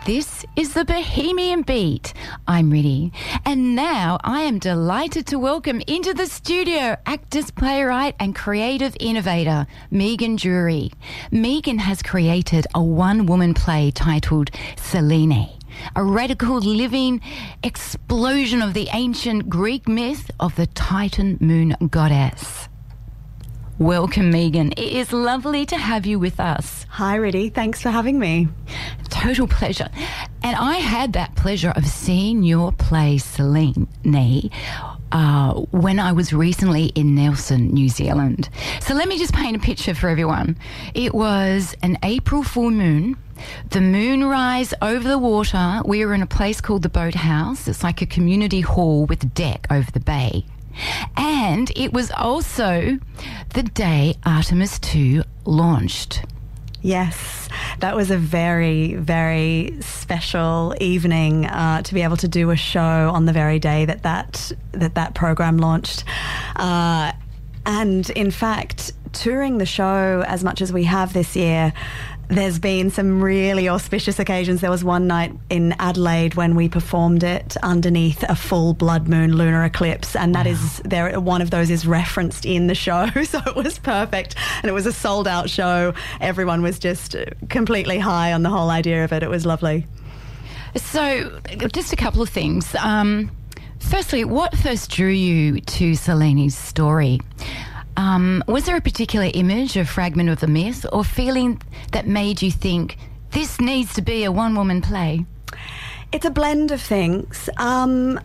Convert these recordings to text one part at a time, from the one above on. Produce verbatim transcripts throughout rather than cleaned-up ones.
This is the Bohemian Beat. I'm Riddy, and now I am delighted to welcome into the studio actress, playwright and creative innovator Megan Drury. Megan has created a one-woman play titled Selene, a radical living explosion of the ancient Greek myth of the Titan moon goddess. Welcome, Megan. It is lovely to have you with us. Hi, Riddy. Thanks for having me. Total pleasure. And I had that pleasure of seeing your play, Selene, uh, when I was recently in Nelson, New Zealand. So let me just paint a picture for everyone. It was an April full moon. The moonrise over the water. We were in a place called the Boathouse. It's like a community hall with a deck over the bay. And it was also the day Artemis two launched. Yes, that was a very, very special evening uh, to be able to do a show on the very day that that, that, that program launched. Uh, and in fact, touring the show as much as we have this year, there's been some really auspicious occasions. There was one night in Adelaide when we performed it underneath a full blood moon lunar eclipse, and that wow. is there. One of those is referenced in the show, so it was perfect. And it was a sold out show. Everyone was just completely high on the whole idea of it. It was lovely. So, just a couple of things. Um, firstly, what first drew you to Selene's story? Um, was there a particular image, a fragment of the myth, or feeling that made you think this needs to be a one-woman play? It's a blend of things. Um,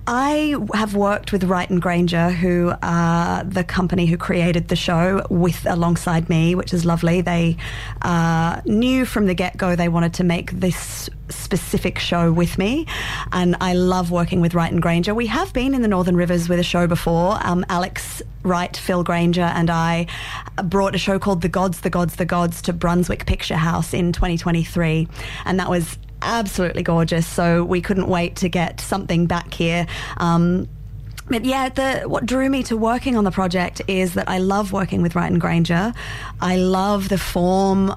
I have worked with Wright and Granger, who are the company who created the show with alongside me, which is lovely. They uh, knew from the get-go they wanted to make this specific show with me, and I love working with Wright and Granger. We have been in the Northern Rivers with a show before. Um, Alex Wright, Phil Granger and I brought a show called The Gods, The Gods, The Gods to Brunswick Picture House in twenty twenty-three, and that was absolutely gorgeous, so we couldn't wait to get something back here. Um, But yeah, the, what drew me to working on the project is that I love working with Wright and Granger. I love the form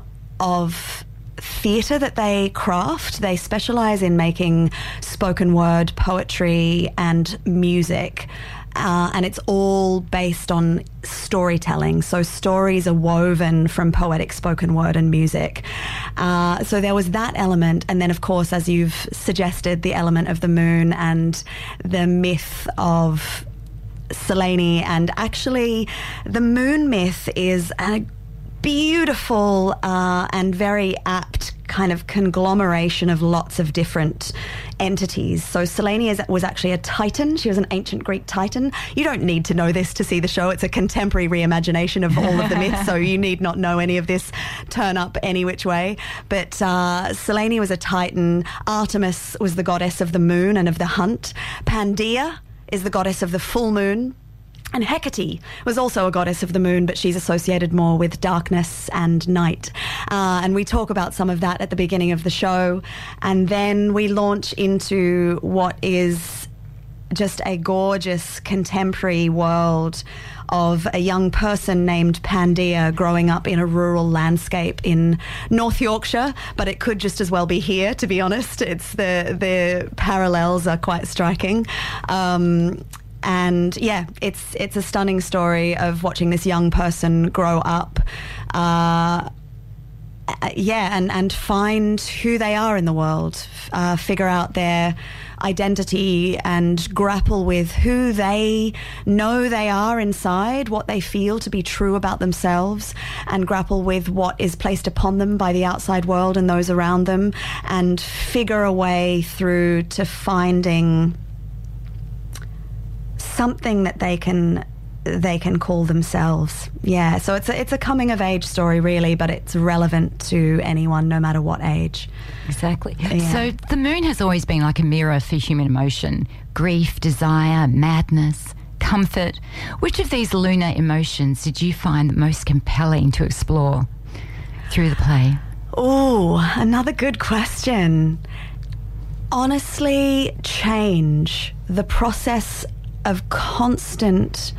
of theatre that they craft. They specialise in making spoken word, poetry and music. Uh, and it's all based on storytelling. So stories are woven from poetic spoken word and music. Uh, so there was that element. And then, of course, as you've suggested, the element of the moon and the myth of Selene. And actually, the moon myth is a beautiful uh, and very apt kind of conglomeration of lots of different entities. So Selene is, was actually a Titan. She was an ancient Greek Titan. You don't need to know this to see the show. It's a contemporary reimagination of all of the myths, so you need not know any of this. Turn up any which way. But uh, Selene was a Titan. Artemis was the goddess of the moon and of the hunt. Pangaea is the goddess of the full moon. And Hecate was also a goddess of the moon, but she's associated more with darkness and night. Uh, and we talk about some of that at the beginning of the show. And then we launch into what is just a gorgeous contemporary world of a young person named Pangaea growing up in a rural landscape in North Yorkshire, but it could just as well be here, to be honest. It's the, the parallels are quite striking. Um, And yeah, it's it's a stunning story of watching this young person grow up, uh, yeah, and, and find who they are in the world, uh, figure out their identity and grapple with who they know they are inside, what they feel to be true about themselves, and grapple with what is placed upon them by the outside world and those around them, and figure a way through to finding something that they can they can call themselves. Yeah, so it's a, it's a coming of age story really, but it's relevant to anyone no matter what age. Exactly. Yeah. So the moon has always been like a mirror for human emotion, grief, desire, madness, comfort. Which of these lunar emotions did you find the most compelling to explore through the play? Oh, another good question. Honestly, change. The process of constant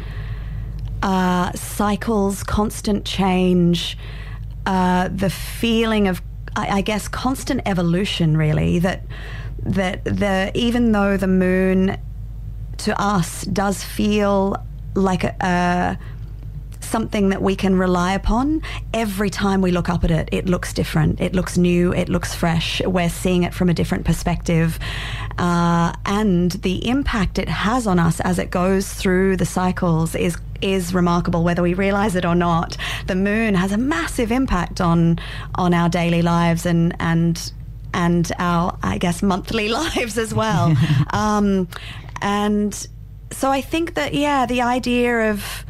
uh, cycles, constant change, uh, the feeling of I, I guess, constant evolution, really, that that the even though the moon to us does feel like a, a something that we can rely upon, every time we look up at it, it looks different. It looks new. It looks fresh. We're seeing it from a different perspective. Uh, and the impact it has on us as it goes through the cycles is is remarkable, whether we realize it or not. The moon has a massive impact on on our daily lives and and and our, I guess, monthly lives as well. um, and so I think that, yeah, the idea of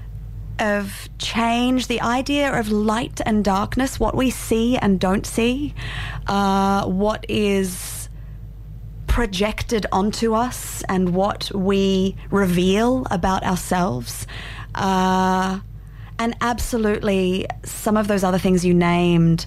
of change, the idea of light and darkness, what we see and don't see, uh, what is projected onto us and what we reveal about ourselves. Uh, and absolutely some of those other things you named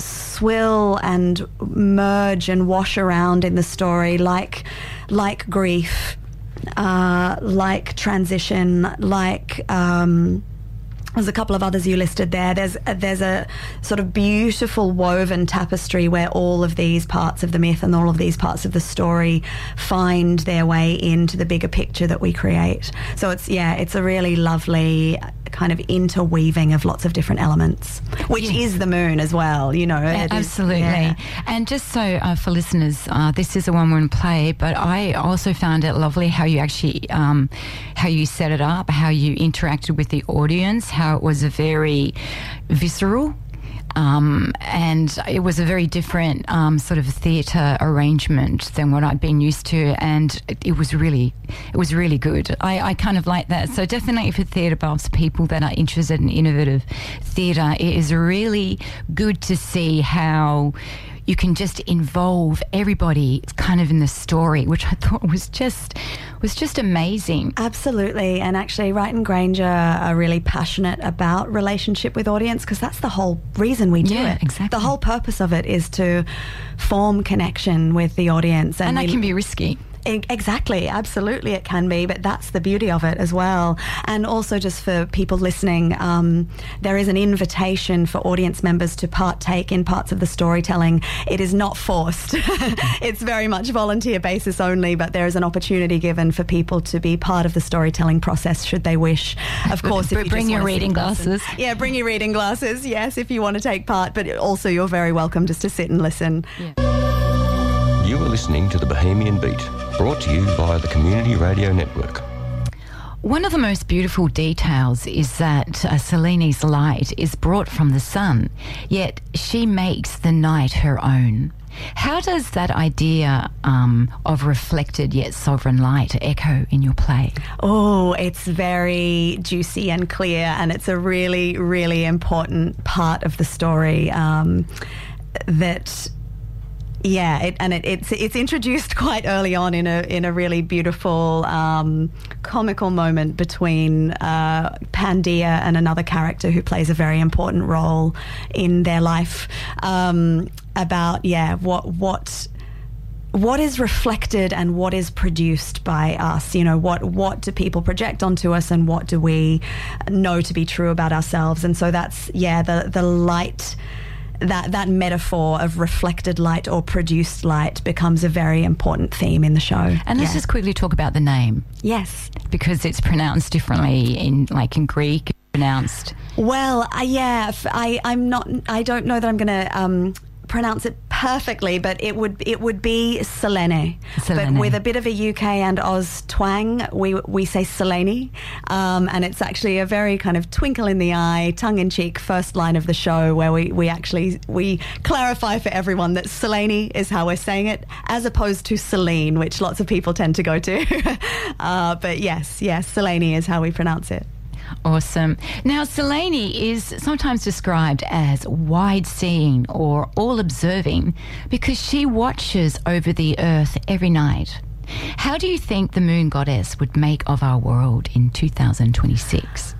swill and merge and wash around in the story, like like grief, uh, like transition, like... Um, There's a couple of others you listed there. There's a, there's a sort of beautiful woven tapestry where all of these parts of the myth and all of these parts of the story find their way into the bigger picture that we create. So it's, yeah, it's a really lovely kind of interweaving of lots of different elements, which yes. is the moon as well, you know. Yeah, absolutely. Is, yeah. And just so uh, for listeners, uh, this is a one-woman play, but I also found it lovely how you actually, um, how you set it up, how you interacted with the audience, how it was a very visceral, um, and it was a very different um, sort of theatre arrangement than what I'd been used to, and it, it was really, it was really good. I, I kind of like that. So definitely for theatre buffs, people that are interested in innovative theatre, it is really good to see how you can just involve everybody kind of in the story, which I thought was just was just amazing. Absolutely. And actually Wright and Granger are really passionate about relationship with audience, because that's the whole reason we do yeah, it. Exactly. The whole purpose of it is to form connection with the audience. And, and that we, can be risky. Exactly, absolutely it can be, but that's the beauty of it as well. And also, just for people listening, um, there is an invitation for audience members to partake in parts of the storytelling. It is not forced. It's very much volunteer basis only, but there is an opportunity given for people to be part of the storytelling process should they wish. Of course, if you bring just your reading glasses. And, yeah, bring your reading glasses, yes, if you want to take part, but also you're very welcome just to sit and listen. Yeah. You are listening to The Bohemian Beat, brought to you via the Community Radio Network. One of the most beautiful details is that uh, Selene's light is brought from the sun, yet she makes the night her own. How does that idea um, of reflected yet sovereign light echo in your play? Oh, it's very juicy and clear, and it's a really, really important part of the story um, that... Yeah, it, and it, it's it's introduced quite early on in a in a really beautiful um, comical moment between uh, Pandia and another character who plays a very important role in their life. Um, about yeah, what what. What is reflected and what is produced by us? You know, what what do people project onto us, and what do we know to be true about ourselves? And so that's yeah, the the light. That that metaphor of reflected light or produced light becomes a very important theme in the show. And let's yeah. just quickly talk about the name. Yes. Because it's pronounced differently in, like in Greek, it's pronounced. Well, uh, yeah, I, I'm not, I don't know that I'm going to um, pronounce it perfectly, but it would it would be Selene. Selene. But with a bit of a U K and Oz twang, we we say Selene, um, and it's actually a very kind of twinkle in the eye, tongue-in-cheek first line of the show where we, we actually we clarify for everyone that Selene is how we're saying it, as opposed to Celine, which lots of people tend to go to. uh, but yes, yes, Selene is how we pronounce it. Awesome. Now, Selene is sometimes described as wide-seeing or all-observing because she watches over the earth every night. How do you think the moon goddess would make of our world in two thousand twenty-six?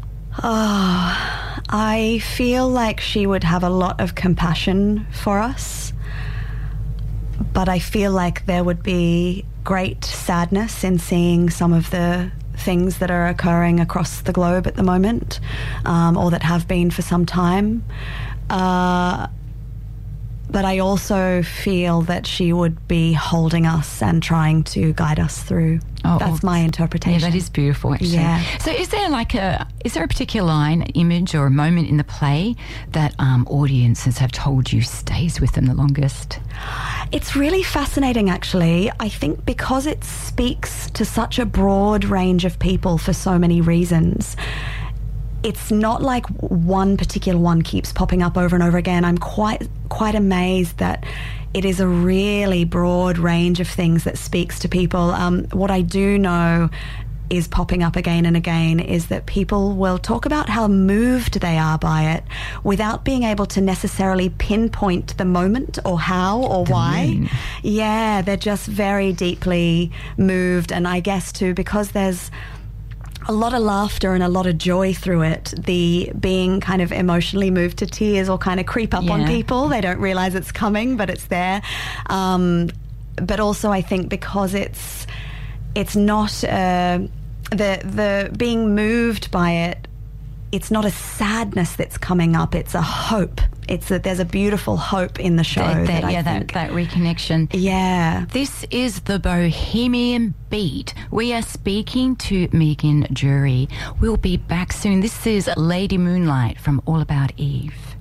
Oh, I feel like she would have a lot of compassion for us, but I feel like there would be great sadness in seeing some of the things that are occurring across the globe at the moment, um, or that have been for some time. Uh, but I also feel that she would be holding us and trying to guide us through. Oh, That's my interpretation. Yeah, that is beautiful, actually. Yeah. So is there like a, is there a particular line, image or a moment in the play that um, audiences have told you stays with them the longest? It's really fascinating, actually. I think because it speaks to such a broad range of people for so many reasons, it's not like one particular one keeps popping up over and over again. I'm quite quite amazed that it is a really broad range of things that speaks to people. Um, what I do know is popping up again and again is that people will talk about how moved they are by it without being able to necessarily pinpoint the moment or how or the why. Moon. Yeah, they're just very deeply moved. And I guess too, because there's a lot of laughter and a lot of joy through it, the being kind of emotionally moved to tears will kind of creep up yeah. on people. They don't realise it's coming, but it's there. Um, but also I think because it's it's not uh, the the being moved by it, it's not a sadness that's coming up, it's a hope. It's that there's a beautiful hope in the show. That, that, that yeah, I that, think. that reconnection. Yeah. This is the Bohemian Beat. We are speaking to Megan Jury. We'll be back soon. This is Lady Moonlight from All About Eve.